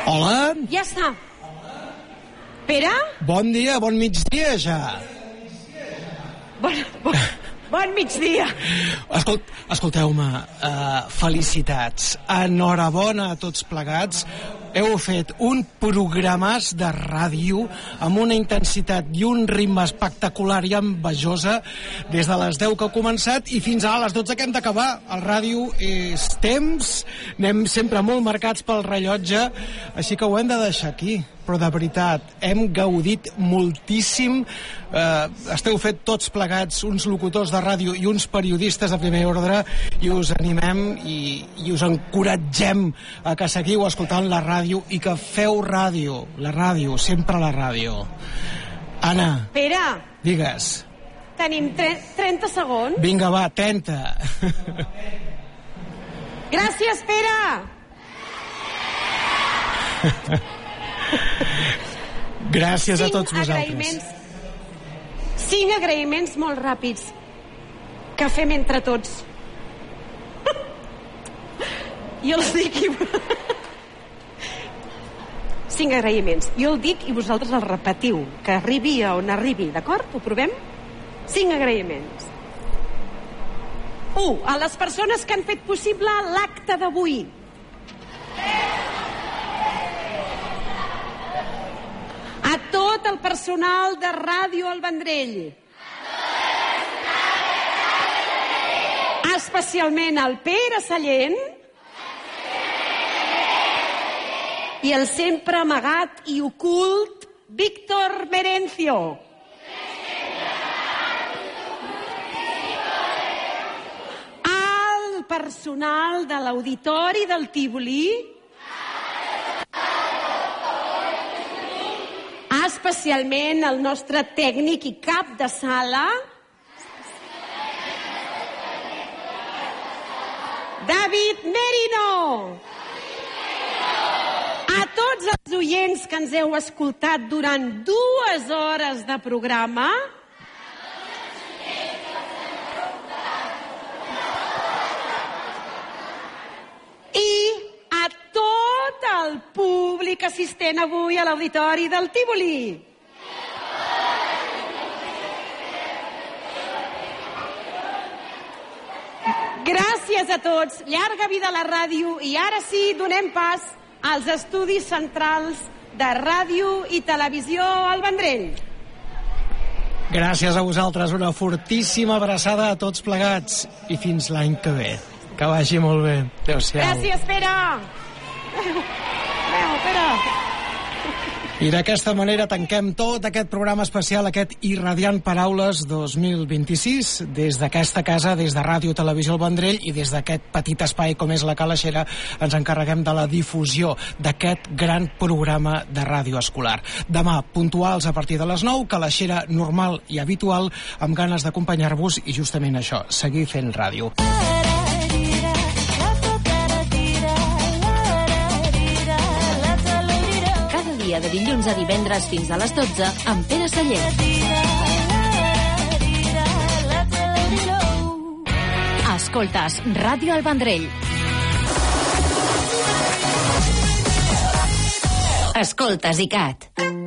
Hola. Ja està. Pere? Bon dia, bon migdia ja. Bon migdia. Escolteu-me, felicitats. Enhorabona a tots plegats. Heu fet un programàs de ràdio amb una intensitat i un ritme espectacular i envejosa des de les 10 que ha començat i fins a les 12 que hem d'acabar. El ràdio és temps, anem sempre molt marcats pel rellotge, així que ho hem de deixar aquí. Però de veritat, hem gaudit moltíssim. Esteu fet tots plegats uns locutors de ràdio i uns periodistes de primer ordre i us animem i us encoratgem a que seguiu escoltant la ràdio i que feu ràdio. La ràdio, sempre la ràdio. Anna. Pere. Digues. Tenim 30 segons. Vinga, va, 30. Gràcies, Pere. Gràcies a tots vosaltres. 5 agraïments molt ràpids que fem entre tots. Jo els dic i... 5 agraïments. Jo el dic i vosaltres el repetiu, que arribi a on arribi, d'acord? Ho provem? 5 agraïments. 1. A les persones que han fet possible l'acte d'avui. A tot el personal de Ràdio El Vendrell. Especialment al Pere Sallent i el sempre amagat i ocult Víctor Merencio. Al personal de l'Auditori del Tívoli, especialment el nostre tècnic i cap de sala, David Merino. A tots els oients que ens heu escoltat durant 2 hores de programa, i a tot el públic assistent avui a l'Auditori del Tívoli. Gràcies a tots, llarga vida a la ràdio, i ara sí, donem pas als estudis centrals de Ràdio i Televisió El Vendrell. Gràcies a vosaltres, una fortíssima abraçada a tots plegats i fins l'any que ve. Que vagi molt bé. Adéu-siau. Gràcies, Pere. Adéu, Pere. I d'aquesta manera tanquem tot aquest programa especial, aquest Irradiant Paraules 2026, des d'aquesta casa, des de Ràdio Televisió El Vendrell, i des d'aquest petit espai com és la Calaixera ens encarreguem de la difusió d'aquest gran programa de ràdio escolar. Demà, puntuals a partir de les 9, Calaixera normal i habitual, amb ganes d'acompanyar-vos i justament això, seguir fent ràdio. De dilluns a divendres fins a les 12 amb Pere Sallent. Escoltes Ràdio El Vendrell. Escoltes ICAT.